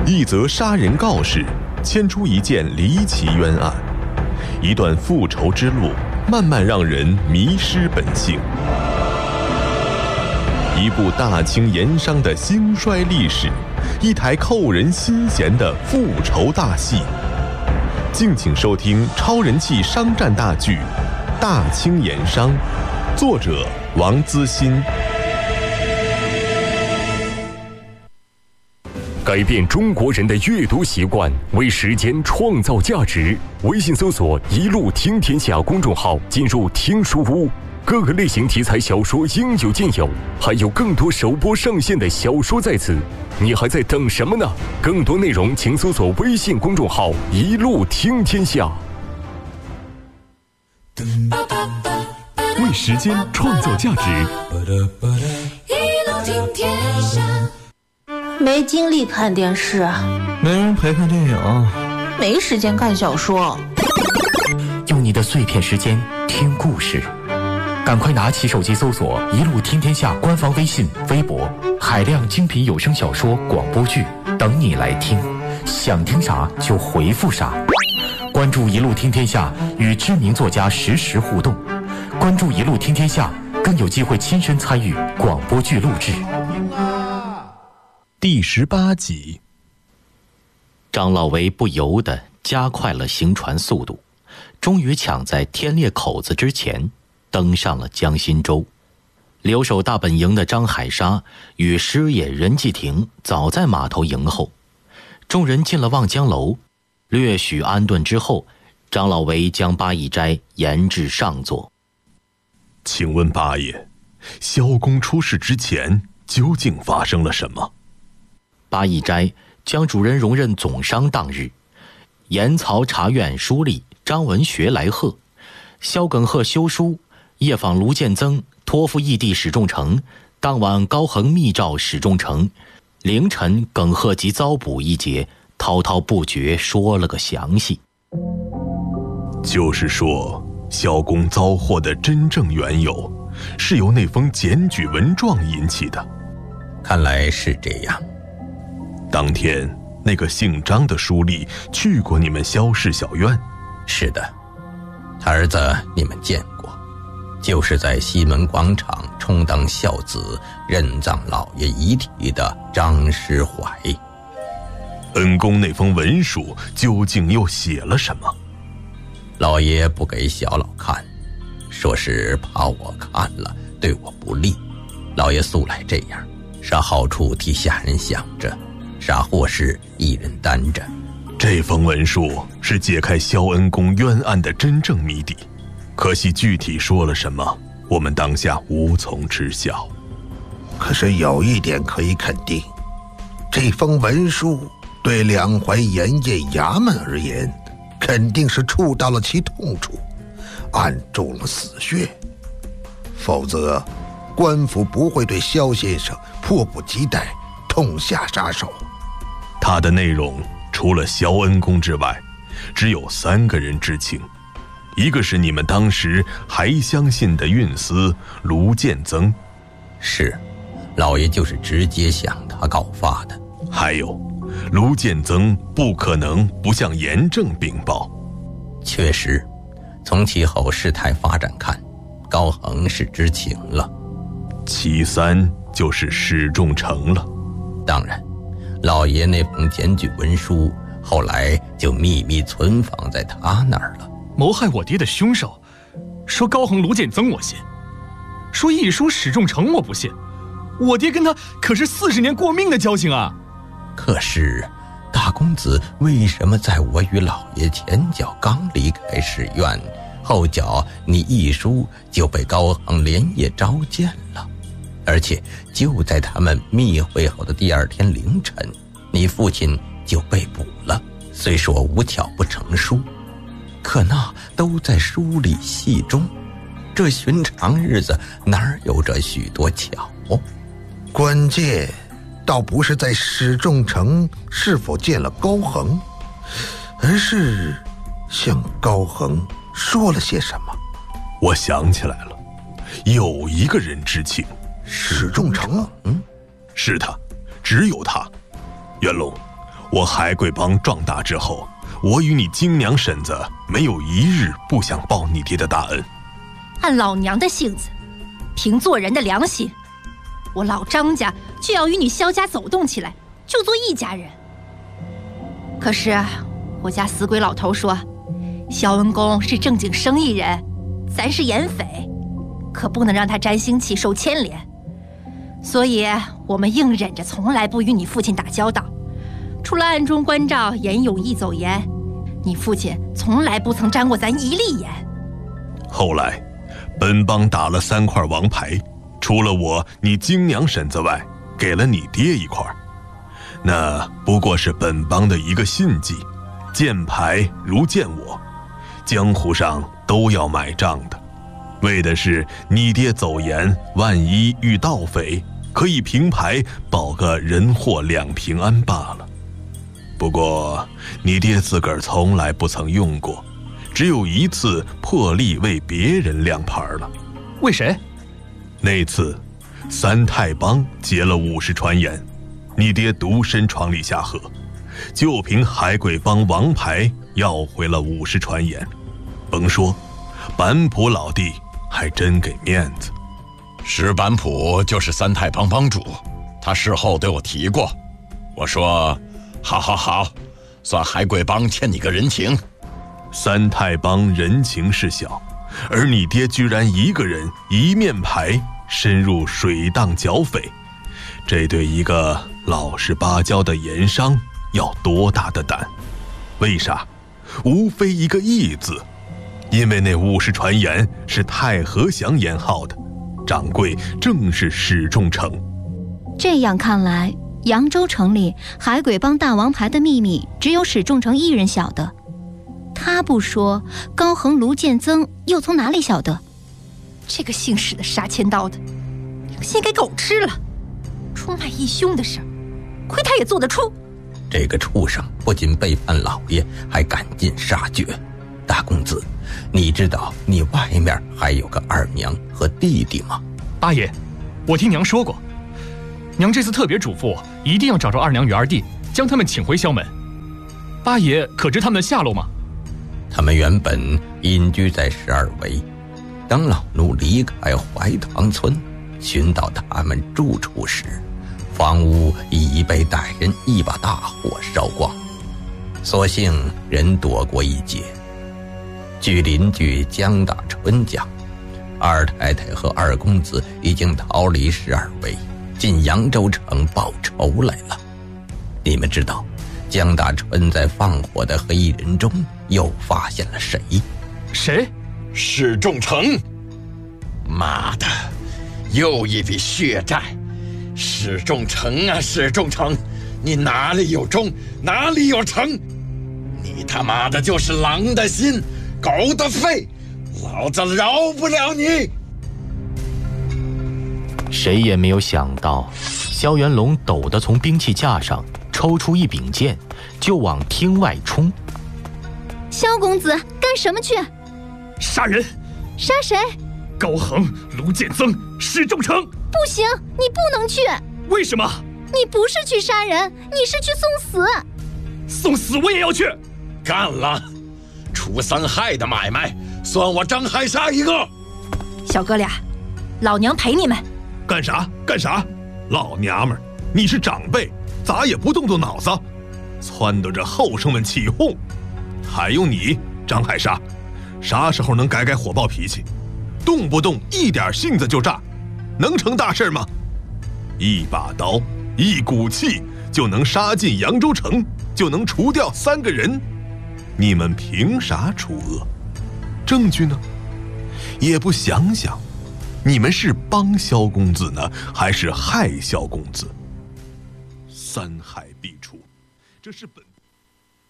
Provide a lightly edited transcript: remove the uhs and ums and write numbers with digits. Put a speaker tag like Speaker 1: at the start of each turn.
Speaker 1: 一则杀人告示牵出一件离奇冤案，一段复仇之路慢慢让人迷失本性，一部大清盐商的兴衰历史，一台扣人心弦的复仇大戏。敬请收听超人气商战大剧《大清盐商》，作者王资欣。
Speaker 2: 改变中国人的阅读习惯，为时间创造价值。微信搜索“一路听天下”公众号，进入听书屋，各个类型题材小说应有尽有，还有更多首播上线的小说在此，你还在等什么呢？更多内容请搜索微信公众号“一路听天下”。为时间创造价值，
Speaker 3: 一路听天下。没精力看电视，
Speaker 4: 没人陪看电影，
Speaker 3: 没时间看小说，
Speaker 5: 用你的碎片时间听故事，赶快拿起手机搜索“一路听天下”官方微信、微博，海量精品有声小说、广播剧等你来听，想听啥就回复啥。关注“一路听天下”，与知名作家实时互动。关注“一路听天下”，更有机会亲身参与广播剧录制。
Speaker 1: 第18集，
Speaker 5: 张老维不由得加快了行船速度，终于抢在天烈口子之前登上了江心洲。留守大本营的张海沙与师爷任继廷早在码头迎候。众人进了望江楼，略许安顿之后，张老维将八义斋延至上座。
Speaker 1: 请问八爷，萧公出事之前究竟发生了什么？
Speaker 5: 八义斋将主人荣任总商当日，盐曹察院书吏张文学来贺，萧耿贺修书夜访卢建增，托付义弟史仲成。当晚高恒密诏史仲成，凌晨耿贺即遭捕一节，滔滔不绝说了个详细。
Speaker 1: 就是说，萧公遭祸的真正缘由是由那封检举文状引起的。
Speaker 6: 看来是这样。
Speaker 1: 当天那个姓张的书吏去过你们萧氏小院？
Speaker 6: 是的，他儿子你们见过，就是在西门广场充当孝子认葬老爷遗体的张师怀。
Speaker 1: 恩公那封文书究竟又写了什么？
Speaker 6: 老爷不给小老看，说是怕我看了对我不利。老爷素来这样，啥好处替下人想着，啥祸事一人担着。
Speaker 1: 这封文书是解开萧恩公冤案的真正谜底，可惜具体说了什么，我们当下无从知晓。
Speaker 7: 可是有一点可以肯定，这封文书对两淮盐业衙门而言，肯定是触到了其痛处，按中了死穴。否则官府不会对萧先生迫不及待痛下杀手。
Speaker 1: 他的内容除了萧恩公之外，只有3个人知情，一个是你们当时还相信的运司卢建增。
Speaker 6: 是，老爷就是直接向他告发的。
Speaker 1: 还有，卢建增不可能不向盐政禀报。
Speaker 6: 确实，从其后事态发展看，高恒是知情了。
Speaker 1: 其3就是史仲成了。
Speaker 6: 当然，老爷那封检举文书后来就秘密存放在他那儿了。
Speaker 8: 谋害我爹的凶手，说高恒卢建增我信，说一书史仲成我不信，我爹跟他可是40年过命的交情啊。
Speaker 6: 可是大公子为什么在我与老爷前脚刚离开史院，后脚你一书就被高恒连夜召见了？而且就在他们密会后的第2天凌晨，你父亲就被捕了。虽说无巧不成书，可那都在书里戏中，这寻常日子哪有着许多巧？
Speaker 7: 关键倒不是在史仲成是否见了高恒，而是向高恒说了些什么。
Speaker 1: 我想起来了，有一个人知情。
Speaker 7: 史仲成？
Speaker 1: 是他，只有他。元龙， 我海鬼帮壮大之后，我与你金娘婶子没有一日不想报你爹的大恩。
Speaker 9: 按老娘的性子，凭做人的良心，我老张家就要与你萧家走动起来，就做一家人。可是我家死鬼老头说，萧恩公是正经生意人，咱是盐匪，可不能让他沾腥气受牵连，所以我们硬忍着从来不与你父亲打交道，除了暗中关照严永义走盐，你父亲从来不曾沾过咱一粒盐。
Speaker 1: 后来本帮打了3块王牌，除了我你金娘婶子外，给了你爹1块，那不过是本帮的一个信迹，见牌如见我，江湖上都要买账的，为的是你爹走盐，万一遇盗匪，可以凭牌保个人祸2平安罢了。不过你爹自个儿从来不曾用过，只有一次破例为别人亮牌了。
Speaker 8: 为谁？
Speaker 1: 那次3太帮劫了50船盐，你爹独身闯里下河，就凭海鬼帮王牌要回了50船盐。甭说，板浦老弟还真给面子。
Speaker 10: 石板浦就是3太帮帮主，他事后对我提过，我说好，算海鬼帮欠你个人情。
Speaker 1: 3太帮人情事小，而你爹居然一个人一面牌深入水荡剿匪，这对一个老实巴交的盐商要多大的胆？为啥？无非一个义字，因为那50船盐是太和祥盐号的，掌柜正是史仲成。
Speaker 3: 这样看来，扬州城里海鬼帮大王牌的秘密只有史仲成一人晓得。他不说，高恒、卢建增又从哪里晓得？
Speaker 9: 这个姓史的杀千刀的，良心给狗吃了，出卖义兄的事，亏他也做得出。
Speaker 6: 这个畜生不仅背叛老爷，还赶尽杀绝。大公子，你知道你外面还有个二娘和弟弟吗？
Speaker 8: 八爷，我听娘说过，娘这次特别嘱咐我，一定要找着二娘与二弟，将他们请回萧门。八爷可知他们的下落吗？
Speaker 6: 他们原本隐居在12围，当老奴离开怀塘村，寻到他们住处时，房屋已被歹人一把大火烧光，所幸人躲过一劫。据邻居江大春讲，二太太和二公子已经逃离12围，进扬州城报仇来了。你们知道江大春在放火的黑衣人中又发现了谁？
Speaker 8: 谁？
Speaker 10: 史仲成。妈的，又一笔血债！史仲成啊，史仲成，你哪里有忠，哪里有诚？你他妈的就是狼的心，狗的肺，老子饶不了你！
Speaker 5: 谁也没有想到，萧元龙陡地从兵器架上抽出一柄剑，就往厅外冲。
Speaker 3: 萧公子，干什么去？
Speaker 8: 杀人！
Speaker 3: 杀谁？
Speaker 8: 高恒、卢建增、史仲成。
Speaker 3: 不行，你不能去。
Speaker 8: 为什么？
Speaker 3: 你不是去杀人，你是去送死。
Speaker 8: 送死我也要去。
Speaker 10: 干了！除3害的买卖，算我张海杀一个。
Speaker 9: 小哥俩，老娘陪你们。
Speaker 1: 干啥？干啥？老娘们儿，你是长辈，咋也不动动脑子，撺掇着后生们起哄。还用你张海沙，啥时候能改改火爆脾气？动不动一点性子就炸，能成大事吗？一把刀，一股气就能杀进扬州城，就能除掉3个人，你们凭啥除恶？证据呢？也不想想，你们是帮萧公子呢，还是害萧公子？3害必除，这是本